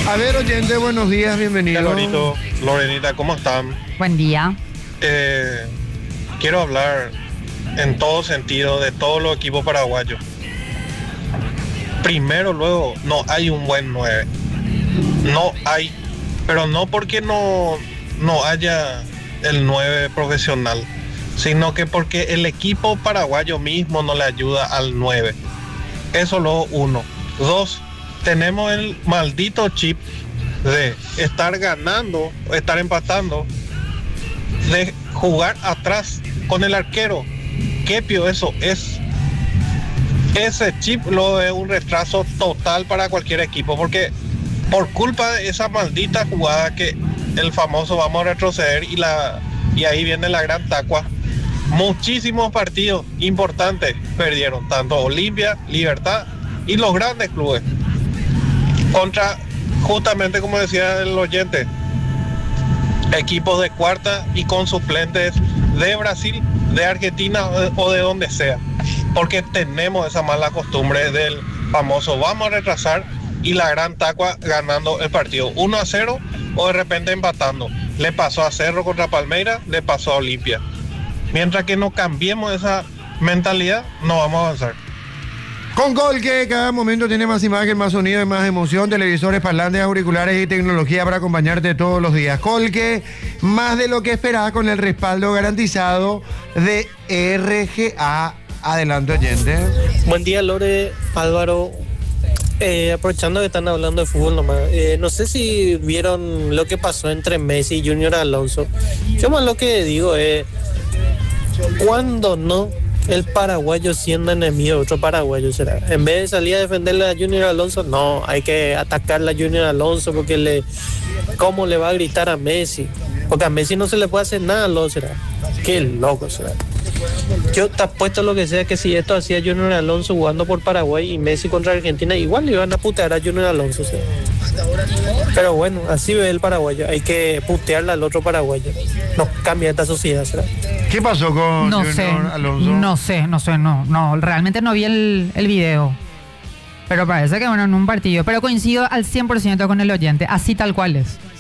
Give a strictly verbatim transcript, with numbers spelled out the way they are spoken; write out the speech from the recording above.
A ver, oyente, buenos días, bienvenido. Lorito, Lorenita, ¿cómo están? Buen día. Eh, quiero hablar en todo sentido de todos los equipos paraguayos. Primero, luego, no hay un buen nueve. No hay, pero no porque no, no haya el nueve profesional, sino que porque el equipo paraguayo mismo no le ayuda al nueve. Eso luego uno. Dos, tenemos el maldito chip de estar ganando, estar empatando, de jugar atrás con el arquero. Qué pio eso es. Ese chip lo es un retraso total para cualquier equipo, porque por culpa de esa maldita jugada que el famoso vamos a retroceder y la y ahí viene la gran tacua, muchísimos partidos importantes perdieron, tanto Olimpia, Libertad y los grandes clubes, contra, justamente como decía el oyente, equipos de cuarta y con suplentes de Brasil, de Argentina o de donde sea, porque tenemos esa mala costumbre del famoso vamos a retrasar y la gran tacua ganando el partido uno a cero o de repente empatando. Le pasó a Cerro contra Palmeiras, le pasó a Olimpia. Mientras que no cambiemos esa mentalidad, no vamos a avanzar. Con Colque, cada momento tiene más imagen, más sonido y más emoción. Televisores, parlantes, auriculares y tecnología para acompañarte todos los días. Colque, más de lo que esperás con el respaldo garantizado de R G A. Adelante, oyente. Buen día, Lore, Álvaro. Eh, aprovechando que están hablando de fútbol nomás, eh, no sé si vieron lo que pasó entre Messi y Junior Alonso. Yo más lo que digo es, ¿cuándo no el paraguayo siendo enemigo de otro paraguayo será? En vez de salir a defenderle a Junior Alonso, no, hay que atacarle a Junior Alonso porque le, ¿cómo le va a gritar a Messi? Porque a Messi no se le puede hacer nada, lo será. Qué loco será. Yo te apuesto lo que sea que si esto hacía Junior Alonso jugando por Paraguay y Messi contra Argentina, igual le iban a putear a Junior Alonso, ¿sí? Pero bueno, así ve el paraguayo, hay que putearle al otro paraguayo. No cambia esta sociedad, ¿será? ¿Qué pasó con No Junior sé, Alonso? no sé, no sé, no, no, realmente no vi el, el video. Pero parece que bueno, en un partido. Pero coincido al cien por ciento con el oyente, así tal cual es.